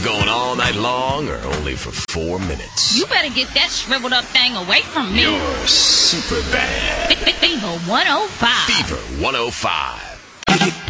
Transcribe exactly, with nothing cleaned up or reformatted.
going all night long or only for four minutes? You better get that shriveled up thing away from me. You're super bad. Fever one oh five. Fever one oh five.